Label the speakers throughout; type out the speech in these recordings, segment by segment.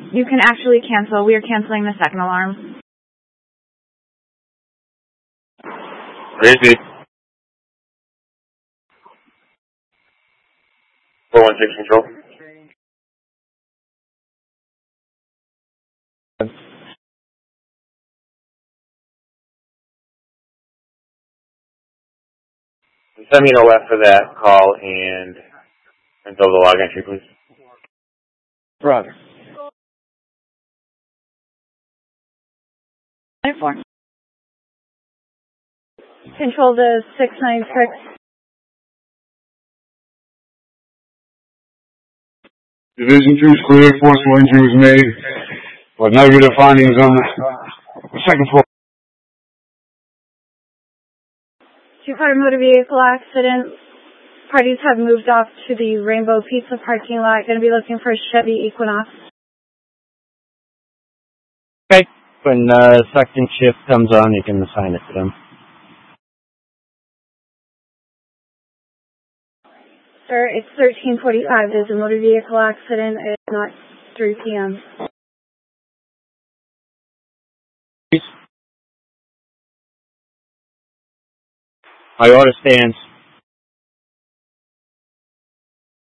Speaker 1: You can actually cancel. We are canceling the second alarm.
Speaker 2: Crazy. 416 control. Send me an OF for that call and until the log entry, please.
Speaker 3: Roger.
Speaker 1: 94. Control to 696.
Speaker 4: Division 2 is clear. Forcible entry was made, but negative findings on the second floor.
Speaker 1: Two-car motor vehicle accident. Parties have moved off to the Rainbow Pizza parking lot. Going to be looking for a Chevy Equinox.
Speaker 3: Okay. When second shift comes on, you can assign it to them.
Speaker 1: Sir, it's 13:45. There's a motor vehicle accident. It's not 3 p.m.
Speaker 3: My order stands.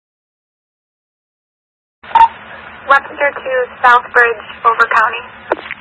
Speaker 5: Webster to Southbridge, Over County.